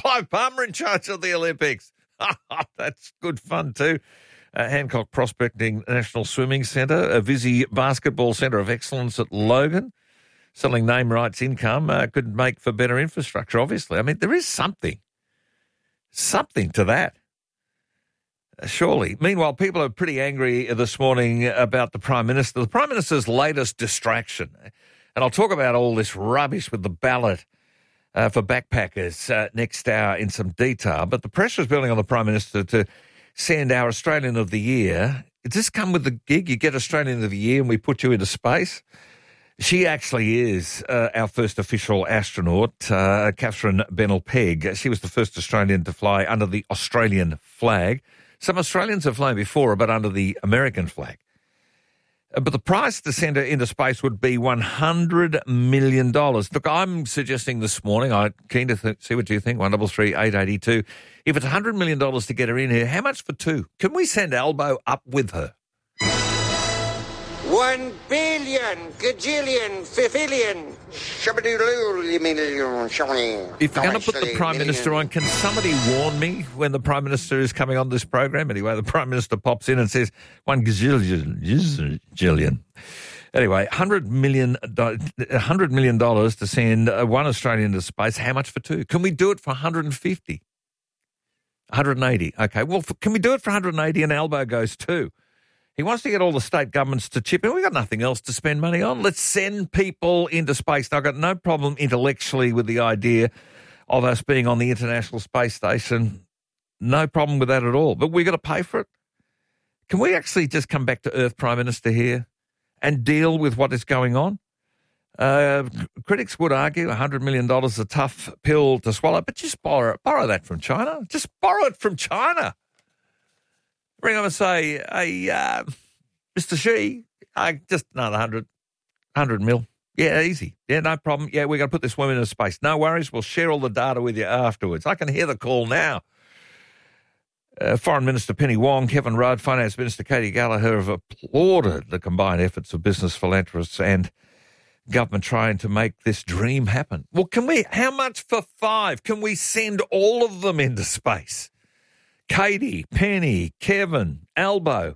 Clive Palmer in charge of the Olympics. That's good fun too. Hancock Prospecting National Swimming Centre, a Vizzy Basketball Centre of Excellence at Logan. Selling name rights income could make for better infrastructure, obviously. I mean, there is something to that, surely. Meanwhile, people are pretty angry this morning about the Prime Minister. The Prime Minister's latest distraction, and I'll talk about all this rubbish with the ballot for backpackers next hour in some detail, but the pressure is building on the Prime Minister to send our Australian of the Year. Does this come with the gig? You get Australian of the Year and we put you into space? She actually is our first official astronaut, Catherine Bennell-Pegg. She was the first Australian to fly under the Australian flag. Some Australians have flown before, but under the American flag. But the price to send her into space would be $100 million. Look, I'm suggesting this morning, I'm keen to see what you think, 133 882. If it's $100 million to get her in here, how much for two? Can we send Albo up with her? 1 billion, gajillion, fifillion, If you're going to put the Prime Minister on, can somebody warn me when the Prime Minister is coming on this program? Anyway, the Prime Minister pops in and says, 1 gajillion. Anyway, $100 million to send one Australian to space. How much for two? Can we do it for 150? 180. Okay, well, can we do it for 180 and Albo goes too? He wants to get all the state governments to chip in. We've got nothing else to spend money on. Let's send people into space. Now, I've got no problem intellectually with the idea of us being on the International Space Station. No problem with that at all. But we've got to pay for it. Can we actually just come back to Earth, Prime Minister, here and deal with what is going on? Critics would argue $100 million is a tough pill to swallow, but just borrow that from China. Just borrow it from China. Ring up and say, hey, Mr. Xi, just another 100 mil. Yeah, easy. Yeah, no problem. Yeah, we're going to put this woman into space. No worries. We'll share all the data with you afterwards. I can hear the call now. Foreign Minister Penny Wong, Kevin Rudd, Finance Minister Katie Gallagher have applauded the combined efforts of business philanthropists and government trying to make this dream happen. Well, how much for 5? Can we send all of them into space? Katie, Penny, Kevin, Albo.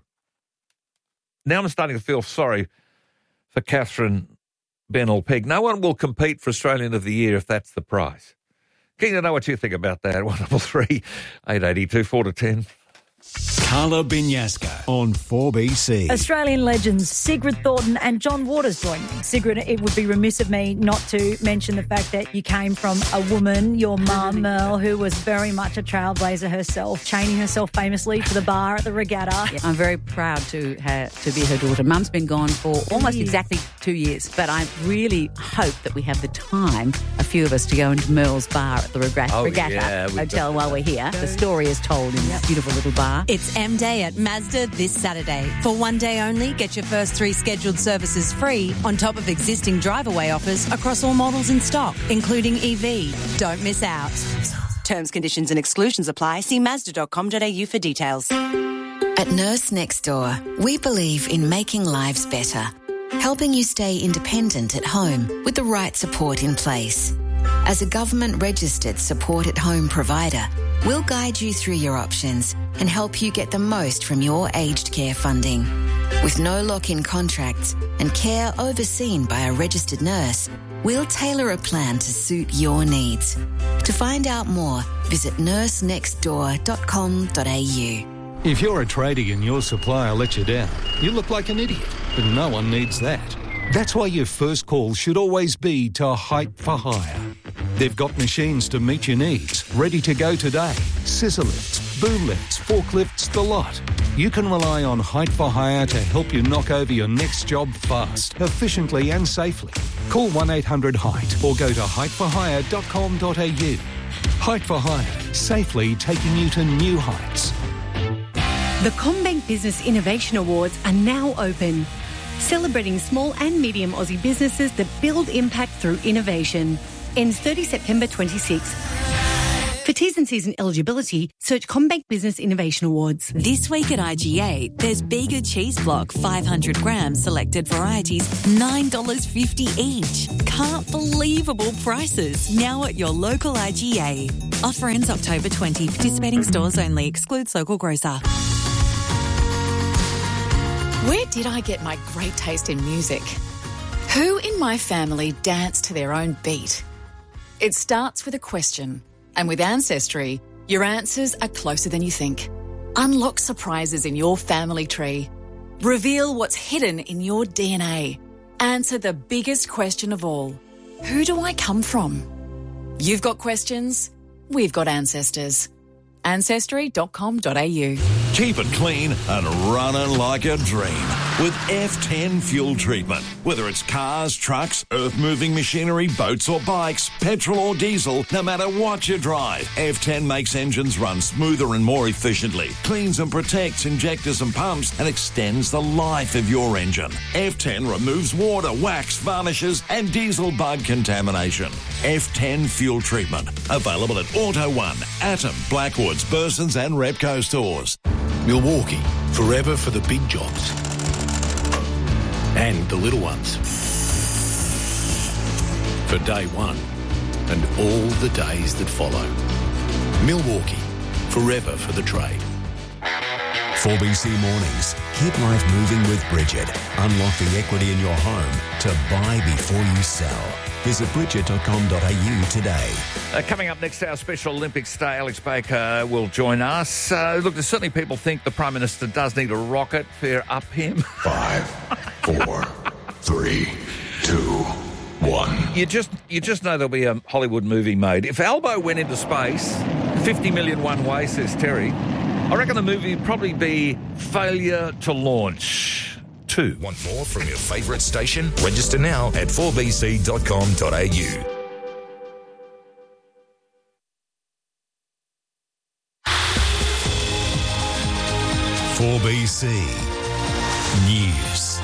Now I'm starting to feel sorry for Catherine Bennell-Pegg. No one will compete for Australian of the Year if that's the prize. Keen to know what you think about that. 133 882 4 to 10. Carla Binyasca on 4BC. Australian legends Sigrid Thornton and John Waters join me. Sigrid, it would be remiss of me not to mention the fact that you came from a woman, your mum, Merle, who was very much a trailblazer herself, chaining herself famously to the bar at the regatta. Yeah, I'm very proud to be her daughter. Mum's been gone for almost exactly 2 years, but I really hope that we have the time, a few of us, to go into Merle's bar at the regatta hotel while we're here. The story is told in this beautiful little bar. It's M-Day at Mazda this Saturday. For one day only, get your first 3 scheduled services free on top of existing drive-away offers across all models in stock, including EV. Don't miss out. Terms, conditions and exclusions apply. See Mazda.com.au for details. At Nurse Next Door, we believe in making lives better, helping you stay independent at home with the right support in place. As a government-registered support-at-home provider, we'll guide you through your options and help you get the most from your aged care funding. With no lock-in contracts and care overseen by a registered nurse, we'll tailor a plan to suit your needs. To find out more, visit nursenextdoor.com.au. If you're a tradie and your supplier lets you down, you look like an idiot, but no one needs that. That's why your first call should always be to Height for Hire. They've got machines to meet your needs, ready to go today. Scissor lifts, boom lifts, forklifts, the lot. You can rely on Height for Hire to help you knock over your next job fast, efficiently and safely. Call 1-800-HEIGHT or go to heightforhire.com.au. Height for Hire, safely taking you to new heights. The CommBank Business Innovation Awards are now open, celebrating small and medium Aussie businesses that build impact through innovation. Ends 30 September 26. For T's and C's and eligibility, search CommBank Business Innovation Awards. This week at IGA, there's Bega Cheese Block 500 grams selected varieties, $9.50 each. Can't believable prices now at your local IGA. Offer ends October 20. Participating stores only. Excludes local grocer. Where did I get my great taste in music? Who in my family danced to their own beat? It starts with a question. And with Ancestry, your answers are closer than you think. Unlock surprises in your family tree. Reveal what's hidden in your DNA. Answer the biggest question of all. Who do I come from? You've got questions, we've got ancestors. Ancestry.com.au. Keep it clean and running like a dream with F10 fuel treatment. Whether it's cars, trucks, earth-moving machinery, boats or bikes, petrol or diesel, no matter what you drive, F10 makes engines run smoother and more efficiently, cleans and protects injectors and pumps, and extends the life of your engine. F10 removes water, wax, varnishes and diesel bug contamination. F10 fuel treatment. Available at Auto One, Atom, Blackwoods, Bursons and Repco stores. Milwaukee, forever for the big jobs and the little ones. For day one and all the days that follow. Milwaukee, forever for the trade. 4BC Mornings. Keep life moving with Bridget. Unlock the equity in your home to buy before you sell. Visit bridget.com.au today. Coming up next, our Special Olympics Day, Alex Baker will join us. Look, there's certainly people think the Prime Minister does need a rocket. Fair up him. 5, 4, 3, 2, 1. You just know there'll be a Hollywood movie made. If Albo went into space, 50 million one way, says Terry, I reckon the movie would probably be Failure to Launch 2. Want more from your favourite station? Register now at 4bc.com.au. News.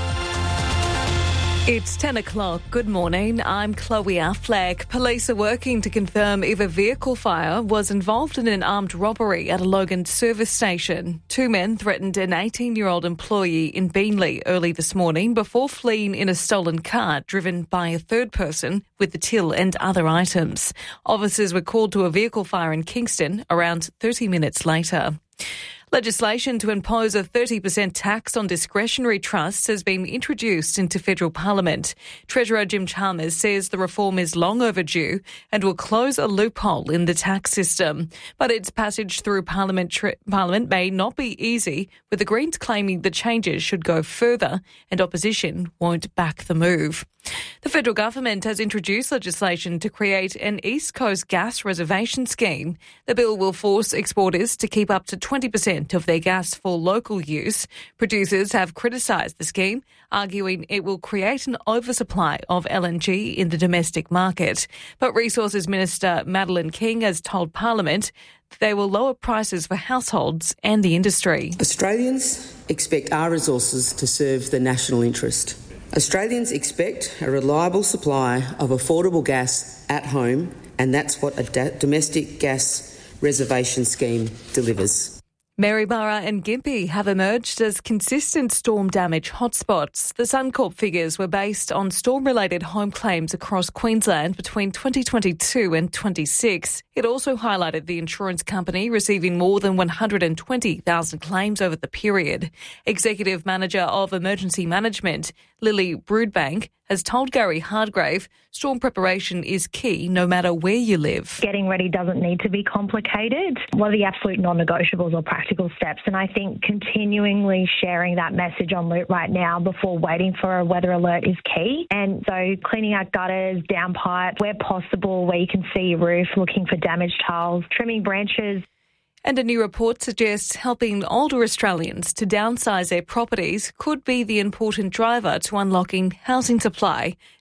It's 10 o'clock. Good morning. I'm Chloe Affleck. Police are working to confirm if a vehicle fire was involved in an armed robbery at a Logan service station. 2 men threatened an 18-year-old employee in Beenleigh early this morning before fleeing in a stolen car driven by a third person with the till and other items. Officers were called to a vehicle fire in Kingston around 30 minutes later. Legislation to impose a 30% tax on discretionary trusts has been introduced into federal parliament. Treasurer Jim Chalmers says the reform is long overdue and will close a loophole in the tax system. But its passage through parliament may not be easy, with the Greens claiming the changes should go further and opposition won't back the move. The federal government has introduced legislation to create an East Coast gas reservation scheme. The bill will force exporters to keep up to 20% of their gas for local use. Producers have criticised the scheme, arguing it will create an oversupply of LNG in the domestic market. But Resources Minister Madeleine King has told Parliament they will lower prices for households and the industry. Australians expect our resources to serve the national interest. Australians expect a reliable supply of affordable gas at home, and that's what a domestic gas reservation scheme delivers. Maryborough and Gympie have emerged as consistent storm damage hotspots. The Suncorp figures were based on storm-related home claims across Queensland between 2022 and 26. It also highlighted the insurance company receiving more than 120,000 claims over the period. Executive Manager of Emergency Management, Lily Broodbank, has told Gary Hardgrave storm preparation is key no matter where you live. Getting ready doesn't need to be complicated. What are the absolute non-negotiables or practical steps? And I think continually sharing that message on Loot right now before waiting for a weather alert is key. And so cleaning out gutters, downpipes, where possible, where you can see your roof, looking for damaged tiles, trimming branches. And a new report suggests helping older Australians to downsize their properties could be the important driver to unlocking housing supply.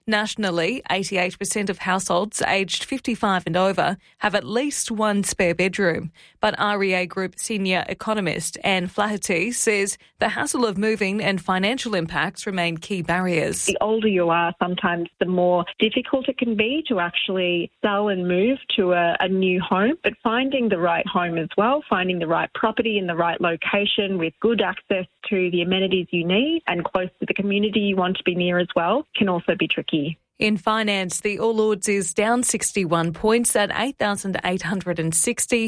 Nationally, 88% of households aged 55 and over have at least one spare bedroom. But REA Group senior economist Anne Flaherty says the hassle of moving and financial impacts remain key barriers. The older you are, sometimes the more difficult it can be to actually sell and move to a new home. But finding the right home as well, finding the right property in the right location with good access to the amenities you need and close to the community you want to be near as well can also be tricky. In finance, the All Ords is down 61 points at 8,860.